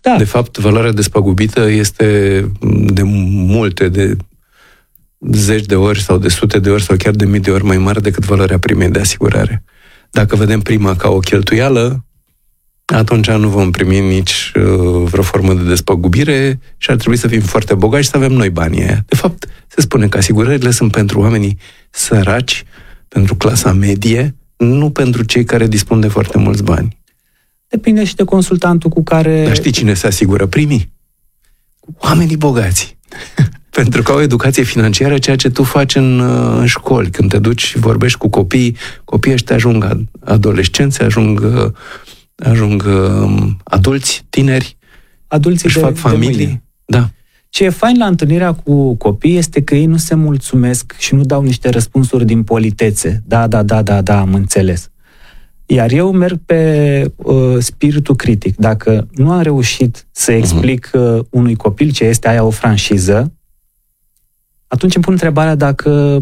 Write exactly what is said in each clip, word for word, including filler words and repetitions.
Da. De fapt, valoarea despăgubită este de multe, de zeci de ori sau de sute de ori sau chiar de mii de ori mai mare decât valoarea primei de asigurare. Dacă vedem prima ca o cheltuială, atunci nu vom primi nici uh, vreo formă de despăgubire și ar trebui să fim foarte bogați și să avem noi banii aia. De fapt, se spune că asigurările sunt pentru oamenii săraci, pentru clasa medie, nu pentru cei care dispun de foarte mulți bani. Depinde și de consultantul cu care... Dar știi cine se asigură? Primii. Oamenii bogați. Pentru că au educație financiară, ceea ce tu faci în, în școli. Când te duci și vorbești cu copiii, copiii ăștia ajung adolescenți, ajung, ajung adulți, tineri, adulții își de, fac familii. Da. Ce e fain la întâlnirea cu copii este că ei nu se mulțumesc și nu dau niște răspunsuri din politețe. Da, da, da, da, da, am înțeles. Iar eu merg pe uh, spiritul critic. Dacă nu am reușit să explic uh, unui copil ce este aia o franșiză, atunci îmi pun întrebarea dacă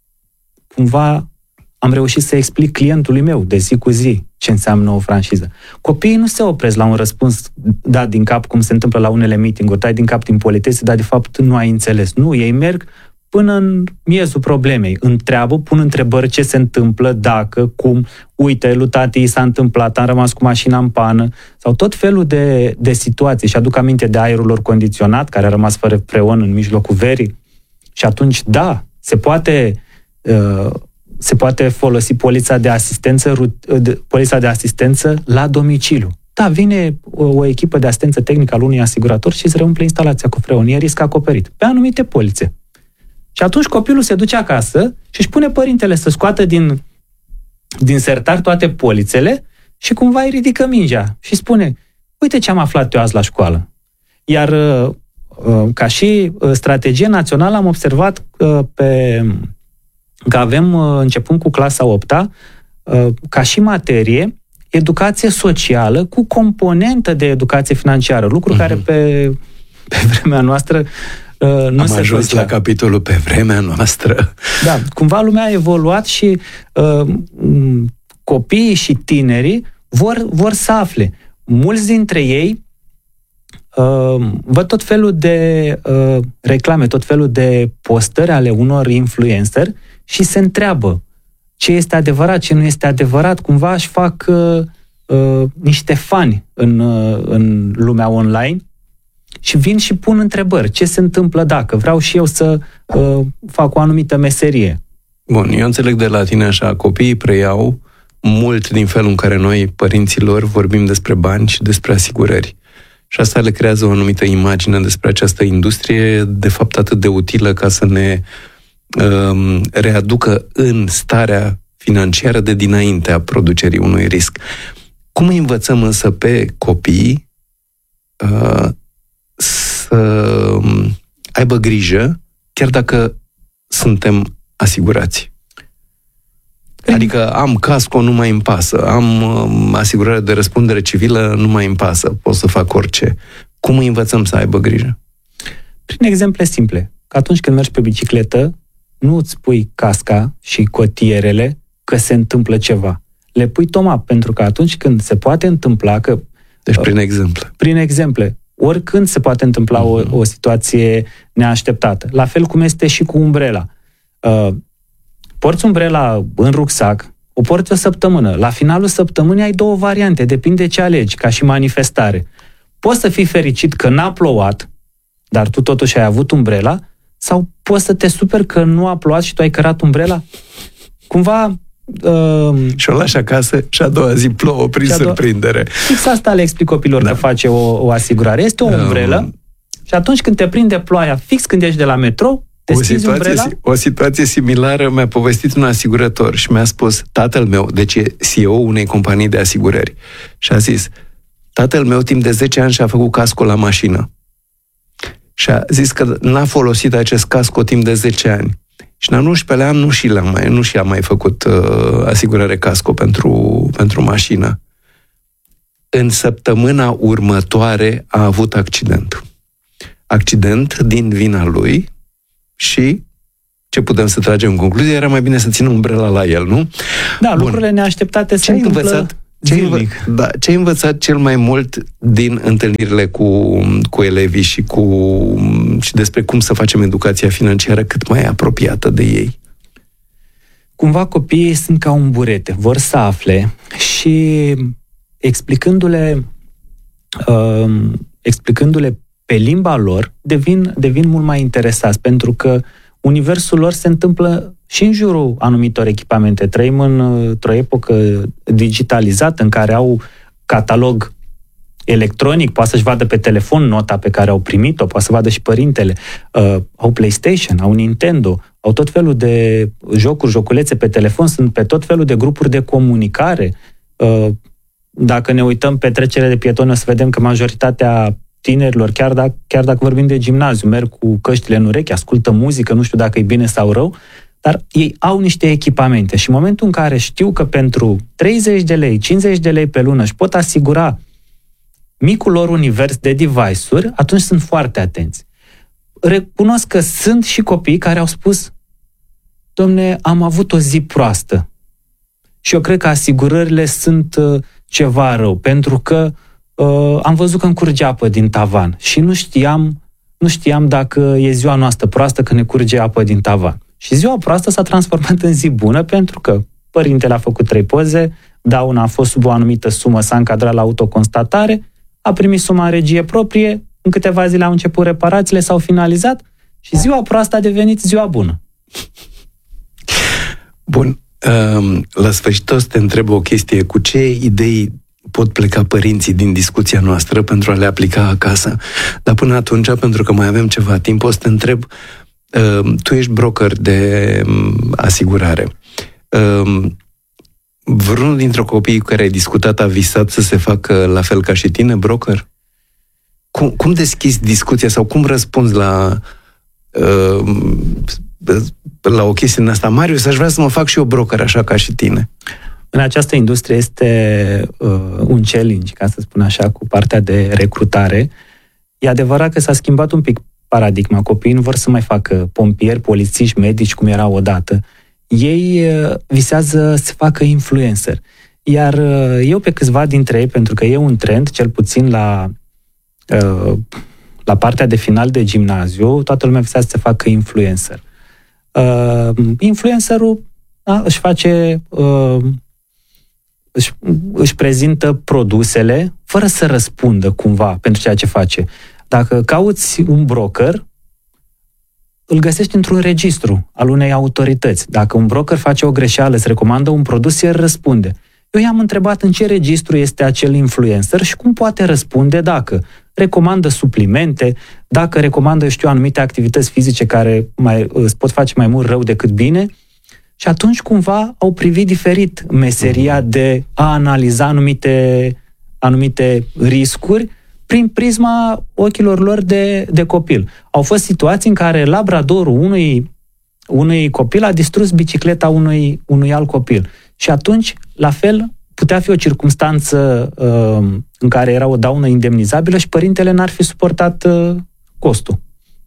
cumva am reușit să explic clientului meu de zi cu zi ce înseamnă o franșiză. Copiii nu se opresc la un răspuns dat din cap, cum se întâmplă la unele meeting-uri, dai din cap din politețe, dar de fapt nu ai înțeles. Nu, ei merg până în miezul problemei. Întreabă, pun întrebări ce se întâmplă, dacă, cum, uite, lui tati i s-a întâmplat, am rămas cu mașina în pană, sau tot felul de, de situații. Și aduc aminte de aerul lor condiționat, care a rămas fără freon în mijlocul verii. Și atunci, da, se poate, uh, se poate folosi polița de asistență, polița de asistență la domiciliu. Da, vine o, o echipă de asistență tehnică al unui asigurator și îți reumple instalația cu freon. E risc acoperit. Pe anumite polițe. Și atunci copilul se duce acasă și își pune părintele să scoată din, din sertar toate polițele și cumva îi ridică mingea și spune, uite ce am aflat eu azi la școală. Iar ca și strategie națională am observat pe, că avem, începând cu clasa a opta, ca și materie, educație socială cu componentă de educație financiară, lucru uh-huh. care pe, pe vremea noastră Uh, nu Am se ajuns făcea. la capitolul pe vremea noastră. Da, cumva lumea a evoluat și uh, copiii și tinerii vor, vor să afle. Mulți dintre ei uh, văd tot felul de uh, reclame, tot felul de postări ale unor influenceri și se întreabă ce este adevărat, ce nu este adevărat. Cumva își fac uh, uh, niște fani în, uh, în lumea online și vin și pun întrebări. Ce se întâmplă dacă vreau și eu să uh, fac o anumită meserie? Bun, eu înțeleg de la tine așa, copiii preiau mult din felul în care noi, părinților, vorbim despre bani și despre asigurări. Și asta le creează o anumită imagine despre această industrie, de fapt atât de utilă ca să ne um, readucă în starea financiară de dinainte a producerii unui risc. Cum îi învățăm însă pe copii uh, să aibă grijă, chiar dacă suntem asigurați? Adică am casco, nu mai îmi pasă, am um, asigurare de răspundere civilă, nu mai îmi pasă, pot să fac orice. Cum îi învățăm să aibă grijă? Prin exemple simple. Că atunci când mergi pe bicicletă, nu îți pui casca și cotierele că se întâmplă ceva. Le pui toma, pentru că atunci când se poate întâmpla că... Deci prin exemple. Prin exemple. Oricând se poate întâmpla o, o situație neașteptată. La fel cum este și cu umbrela. Uh, porți umbrela în rucsac, o porți o săptămână. La finalul săptămânii ai două variante, depinde ce alegi, ca și manifestare. Poți să fii fericit că n-a plouat, dar tu totuși ai avut umbrela, sau poți să te superi că nu a plouat și tu ai cărat umbrela? Cumva... Uh, și o lași acasă și a doua zi plouă prin surprindere. Fix asta le explic copilor, da. Că face o, o asigurare. Este o umbrelă um, și atunci când te prinde ploaia, fix când ești de la metrou, o situație, o situație similară mi-a povestit un asigurător și mi-a spus, tatăl meu, deci e C E O unei companii de asigurări, și a zis, tatăl meu timp de zece ani și-a făcut casco la mașină. Și a zis că n-a folosit acest casco timp de zece ani. Și în al unsprezecelea an nu și l-a mai, nu și-a mai făcut uh, asigurare casco pentru, pentru mașină. În săptămâna următoare a avut accident. Accident din vina lui și ce putem să tragem în concluzie? Era mai bine să țină umbrela la el, nu? Da, Bun. Lucrurile neașteptate se ce ai întâmplă... învățat, Ce ai, învă- da, ce ai învățat cel mai mult din întâlnirile cu, cu elevii și, cu, și despre cum să facem educația financiară cât mai apropiată de ei? Cumva copiii sunt ca un burete, vor să afle și explicându-le uh, explicându-le pe limba lor, devin, devin mult mai interesați, pentru că universul lor se întâmplă și în jurul anumitor echipamente. Trăim în, într-o epocă digitalizată în care au catalog electronic, poate să-și vadă pe telefon nota pe care au primit-o, poate să vadă și părintele. Uh, au PlayStation, au Nintendo, au tot felul de jocuri, joculețe pe telefon, sunt pe tot felul de grupuri de comunicare. Uh, dacă ne uităm pe trecerea de pietoni, o să vedem că majoritatea tinerilor, chiar dacă, chiar dacă vorbim de gimnaziu, merg cu căștile în urechi, ascultă muzică, nu știu dacă e bine sau rău, dar ei au niște echipamente și în momentul în care știu că pentru treizeci de lei, cincizeci de lei pe lună își pot asigura micul lor univers de device-uri, atunci sunt foarte atenți. Recunosc că sunt și copii care au spus: domne, am avut o zi proastă și eu cred că asigurările sunt uh, ceva rău, pentru că uh, am văzut că îmi curge apă din tavan și nu știam, nu știam dacă e ziua noastră proastă că ne curge apă din tavan. Și ziua proastă s-a transformat în zi bună pentru că părintele a făcut trei poze, dauna a fost sub o anumită sumă, s-a încadrat la autoconstatare, a primit suma în regie proprie, în câteva zile au început reparațiile, s-au finalizat și ziua proastă a devenit ziua bună. Bun. La sfârșit o să te întreb o chestie. Cu ce idei pot pleca părinții din discuția noastră pentru a le aplica acasă? Dar până atunci, pentru că mai avem ceva timp, o să te întreb, tu ești broker de asigurare. Vreunul dintre copiii cu care ai discutat a visat să se facă la fel ca și tine, broker? Cum, cum deschizi discuția sau cum răspunzi la uh, la o chestie din asta? Marius, aș vrea să mă fac și eu broker așa ca și tine. În această industrie este uh, un challenge, ca să spun așa, cu partea de recrutare. E adevărat că s-a schimbat un pic paradigma. Copiii nu vor să mai facă pompieri, polițiști, medici, cum erau odată. Ei uh, visează să facă influencer. Iar uh, eu pe câțiva dintre ei, pentru că e un trend, cel puțin la, uh, la partea de final de gimnaziu, toată lumea visează să facă influencer. Uh, influencerul da, își face uh, își, își prezintă produsele fără să răspundă cumva pentru ceea ce face. Dacă cauți un broker, îl găsești într-un registru al unei autorități. Dacă un broker face o greșeală, îți recomandă un produs, el răspunde. Eu i-am întrebat în ce registru este acel influencer și cum poate răspunde dacă recomandă suplimente, dacă recomandă, știu, anumite activități fizice care mai, îți pot face mai mult rău decât bine. Și atunci cumva au privit diferit meseria de a analiza anumite, anumite riscuri prin prisma ochilor lor de, de copil. Au fost situații în care labradorul unui, unui copil a distrus bicicleta unui, unui alt copil. Și atunci, la fel, putea fi o circumstanță uh, în care era o daună indemnizabilă și părintele n-ar fi suportat uh, costul.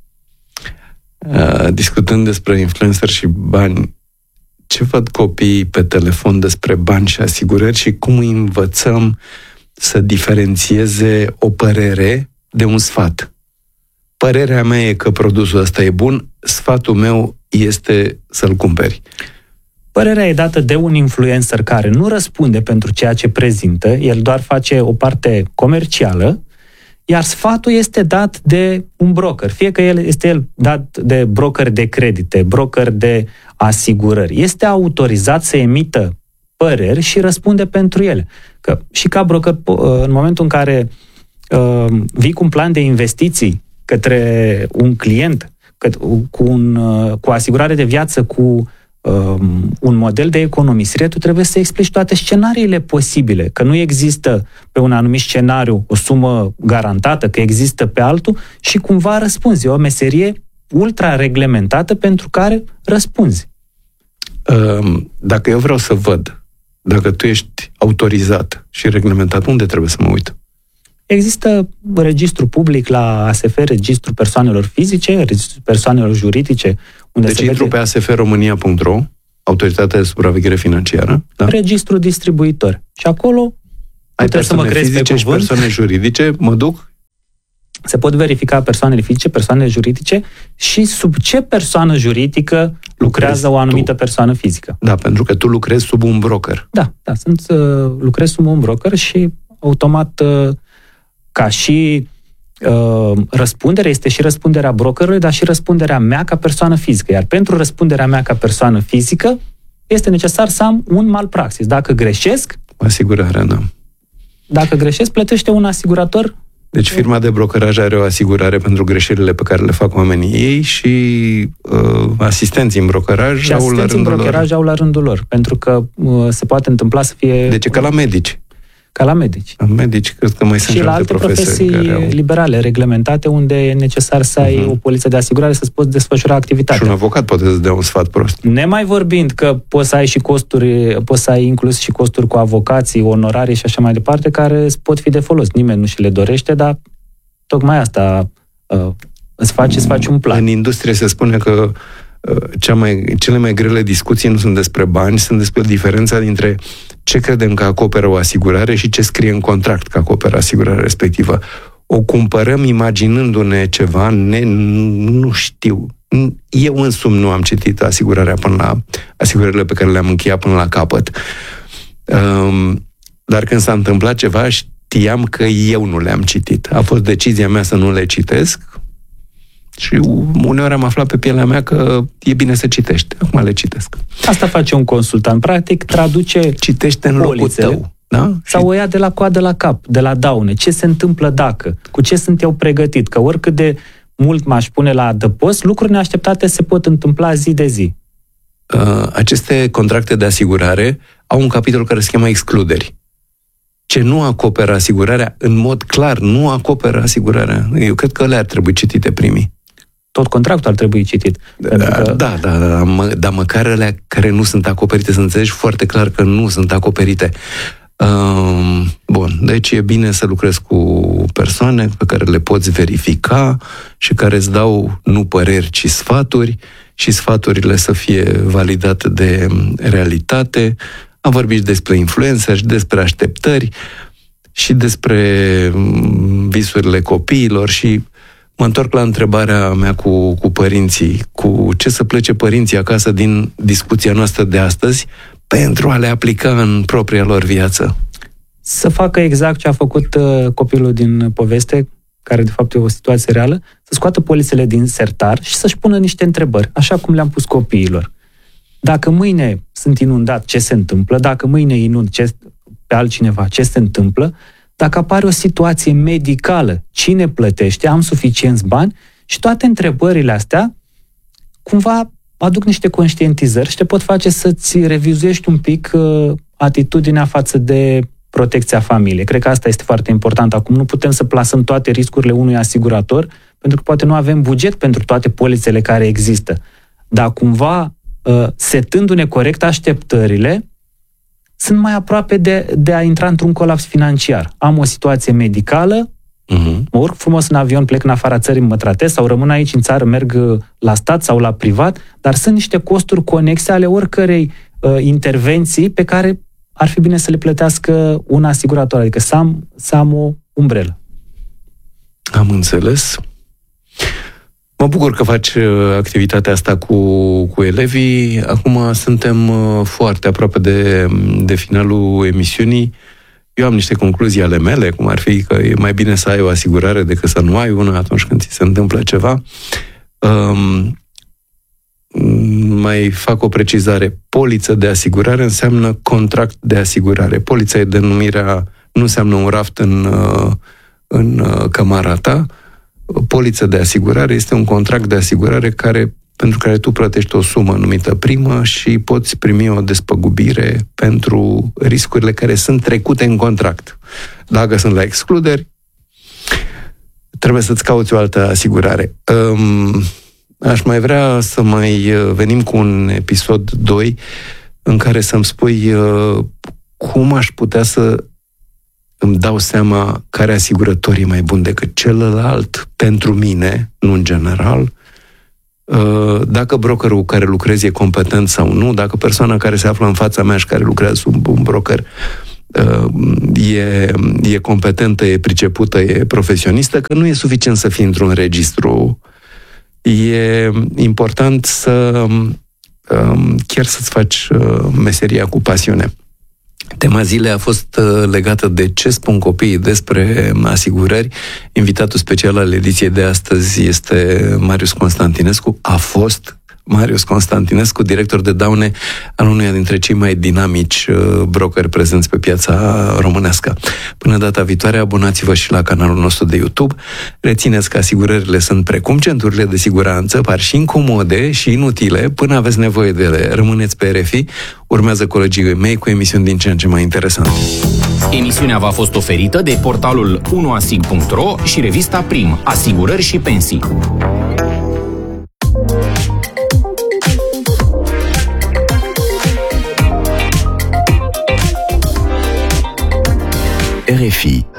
Uh, discutând despre influencer și bani, ce văd copiii pe telefon despre bani și asigurări și cum îi învățăm să diferențieze o părere de un sfat? Părerea mea e că produsul ăsta e bun, sfatul meu este să-l cumperi. Părerea e dată de un influencer care nu răspunde pentru ceea ce prezintă, el doar face o parte comercială, iar sfatul este dat de un broker. Fie că el este el dat de broker de credite, broker de asigurări. Este autorizat să emită păreri și răspunde pentru ele. Că și ca broker, în momentul în care uh, vii cu un plan de investiții către un client, că, cu, un, uh, cu asigurare de viață, cu um, un model de economisire, tu trebuie să explici toate scenariile posibile, că nu există pe un anumit scenariu o sumă garantată, că există pe altul și cumva răspunzi. E o meserie ultra-reglementată pentru care răspunzi. Dacă eu vreau să văd, dacă tu ești autorizat și reglementat, unde trebuie să mă uit? Există registru public la A S F, registru persoanelor fizice, registru persoanelor juridice. Unde deci se intru vede... pe a s f românia punct r o, Autoritatea de Supraveghere Financiară. Da? Registru distribuitor. Și acolo Ai persoane fizice și persoane juridice, mă duc? Se pot verifica persoanele fizice, persoanele juridice și sub ce persoană juridică lucrează lucrezi o anumită tu. persoană fizică. Da, pentru că tu lucrezi sub un broker. Da, da, sunt, uh, lucrez sub un broker și automat uh, ca și uh, răspundere, este și răspunderea brokerului, dar și răspunderea mea ca persoană fizică. Iar pentru răspunderea mea ca persoană fizică este necesar să am un malpraxis. Dacă greșesc... Asigurarea, da. Dacă greșesc, plătește un asigurator. Deci firma de brokeraj are o asigurare pentru greșelile pe care le fac oamenii ei și uh, asistenții în brokeraj și au la rândul asistenții în brokeraj lor. au la rândul lor. Pentru că uh, se poate întâmpla să fie... Deci e ca la medici. Ca la medici. La medici, cred că mai sunt și la alte profesii care au... liberale, reglementate, unde e necesar să ai uh-huh. o poliță de asigurare să-ți poți desfășura activitatea. Și un avocat poate să-ți dea un sfat prost. Nemai vorbind că poți să ai și costuri, poți să ai inclus și costuri cu avocații, onorarii și așa mai departe, care îți pot fi de folos. Nimeni nu și le dorește, dar tocmai asta uh, îți faci, îți faci un plan. În industrie se spune că Cea mai, cele mai grele discuții nu sunt despre bani, sunt despre diferența dintre ce credem că acoperă o asigurare și ce scrie în contract că acoperă asigurarea respectivă. O cumpărăm imaginându-ne ceva, ne, nu știu. Eu însumi nu am citit asigurarea până la asigurările pe care le-am încheiat până la capăt. Um, dar când s-a întâmplat ceva, știam că eu nu le-am citit. A fost decizia mea să nu le citesc. Și uneori am aflat pe pielea mea că e bine să citești. Acum le citesc. Asta face un consultant. Practic, traduce Citește în locul tău. Da? Sau o ia de la coadă la cap, de la daune. Ce se întâmplă dacă? Cu ce sunt eu pregătit? Că oricât de mult m-aș pune la adăpost, lucruri neașteptate se pot întâmpla zi de zi. Uh, aceste contracte de asigurare au un capitol care se cheamă excluderi. Ce nu acoperă asigurarea, în mod clar, nu acoperă asigurarea. Eu cred că alea ar trebui citite primii. Tot contractul ar trebui citit. Da, că... da, da, da, mă, dar măcar alea care nu sunt acoperite, să înțelegi foarte clar că nu sunt acoperite. Um, bun, deci e bine să lucrezi cu persoane pe care le poți verifica și care îți dau nu păreri, ci sfaturi și sfaturile să fie validate de realitate. Am vorbit despre influență și despre așteptări și despre visurile copiilor și mă întorc la întrebarea mea cu, cu părinții, cu ce să plece părinții acasă din discuția noastră de astăzi pentru a le aplica în propria lor viață. Să facă exact ce a făcut uh, copilul din poveste, care de fapt e o situație reală, să scoată polițele din sertar și să-și pună niște întrebări, așa cum le-am pus copiilor. Dacă mâine sunt inundat, ce se întâmplă? Dacă mâine inund ce, pe altcineva, ce se întâmplă? Dacă apare o situație medicală, cine plătește? Am suficienți bani? Și toate întrebările astea cumva aduc niște conștientizări și te pot face să-ți revizuiești un pic uh, atitudinea față de protecția familiei. Cred că asta este foarte important. Acum nu putem să plasăm toate riscurile unui asigurator, pentru că poate nu avem buget pentru toate polițele care există. Dar cumva, uh, setându-ne corect așteptările, sunt mai aproape de, de a intra într-un colaps financiar. Am o situație medicală, uh-huh. mă urc frumos în avion, plec în afara țării, mă tratez, sau rămân aici în țară, merg la stat sau la privat, dar sunt niște costuri conexe ale oricărei uh, intervenții pe care ar fi bine să le plătească un asigurator, adică să am, să am o umbrelă. Am înțeles. Mă bucur că faci activitatea asta cu, cu elevii. Acum suntem foarte aproape de, de finalul emisiunii. Eu am niște concluzii ale mele, cum ar fi că e mai bine să ai o asigurare decât să nu ai una atunci când ți se întâmplă ceva. Um, mai fac o precizare. Poliță de asigurare înseamnă contract de asigurare. Polița e denumirea, nu înseamnă un raft în, în cămara ta. Poliță de asigurare este un contract de asigurare care, pentru care tu plătești o sumă numită primă și poți primi o despăgubire pentru riscurile care sunt trecute în contract. Dacă sunt la excluderi, trebuie să-ți cauți o altă asigurare. Um, aș mai vrea să mai venim cu un episod doi în care să-mi spui uh, cum aș putea să îmi dau seama care asigurător e mai bun decât celălalt pentru mine, nu în general, dacă brokerul cu care lucrez e competent sau nu, dacă persoana care se află în fața mea și care lucrează sub un broker e, e competentă, e pricepută, e profesionistă, că nu e suficient să fii într-un registru. E important să chiar să-ți faci meseria cu pasiune. Tema zilei a fost legată de ce spun copiii despre asigurări. Invitatul special al ediției de astăzi este Marius Constantinescu. A fost Marius Constantinescu, director de daune al unuia dintre cei mai dinamici brokeri prezenți pe piața românească. Până data viitoare, abonați-vă și la canalul nostru de YouTube. Rețineți că asigurările sunt precum centurile de siguranță, par și incomode și inutile până aveți nevoie de ele. Rămâneți pe R F I, urmează colegii mei cu emisiuni din ce în ce mai interesante. Emisiunea v-a fost oferită de portalul unu asig punct ro și revista Prim, Asigurări și Pensii. R F I